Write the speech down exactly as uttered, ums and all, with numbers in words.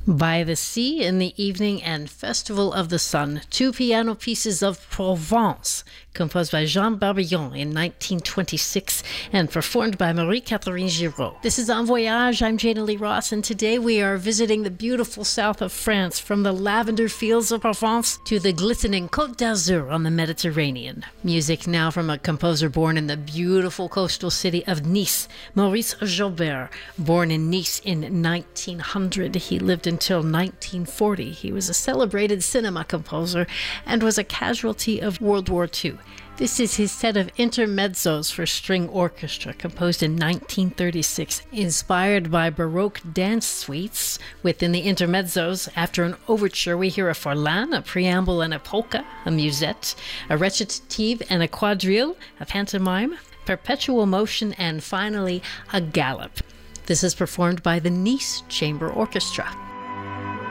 By the Sea in the Evening and Festival of the Sun, two piano pieces of Provence, composed by Jean Barbillon in nineteen twenty-six and performed by Marie-Catherine Giraud. This is En Voyage. I'm Jana Lee Ross, and today we are visiting the beautiful south of France, from the lavender fields of Provence to the glistening Côte d'Azur on the Mediterranean. Music now from a composer born in the beautiful coastal city of Nice, Maurice Jaubert. Born in Nice in nineteen hundred, he lived until nineteen forty. He was a celebrated cinema composer and was a casualty of World War Two. This is his set of intermezzos for string orchestra, composed in nineteen thirty-six, inspired by Baroque dance suites. Within the intermezzos, after an overture, we hear a farlan, a preamble and a polka, a musette, a recitative and a quadrille, a pantomime, perpetual motion, and finally a gallop. This is performed by the Nice Chamber Orchestra.